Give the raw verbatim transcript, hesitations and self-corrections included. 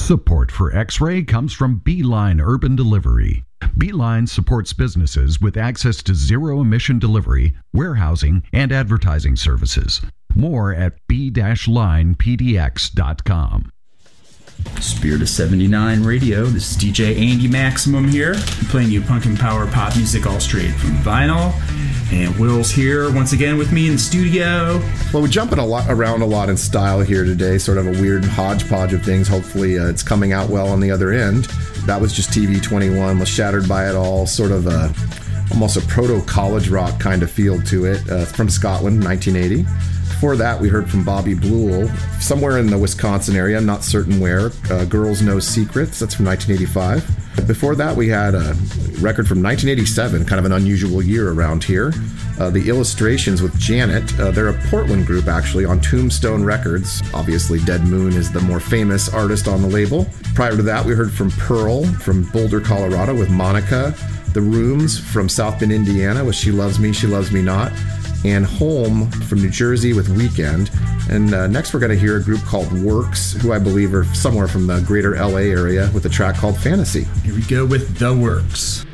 Support for X-Ray comes from Beeline Urban Delivery. Beeline supports businesses with access to zero-emission delivery, warehousing, and advertising services. More at b dash line p d x dot com. Spirit of seventy-nine Radio. This is D J Andy Maximum here, playing you punk and power pop music all straight from vinyl. And Will's here once again with me in the studio. Well, we're jumping a lot around a lot in style here today, sort of a weird hodgepodge of things. Hopefully uh, it's coming out well on the other end. That was just T V twenty-one, was Shattered by It All, sort of a almost a proto-college rock kind of feel to it, uh, from Scotland, nineteen eighty. Before that, we heard from Bobby Blewell, somewhere in the Wisconsin area, I'm not certain where, uh, Girls Know Secrets, that's from nineteen eighty-five. Before that, we had a record from nineteen eighty-seven, kind of an unusual year around here. Uh, the Illustrations with Janet. Uh, they're a Portland group, actually, on Tombstone Records. Obviously, Dead Moon is the more famous artist on the label. Prior to that, we heard from Pearl from Boulder, Colorado with Monica. The Rooms from South Bend, Indiana with She Loves Me, She Loves Me Not. And Home from New Jersey with Weekend. And uh, next we're going to hear a group called Works, who I believe are somewhere from the greater L A area, with a track called Fantasy. Here we go with The Works.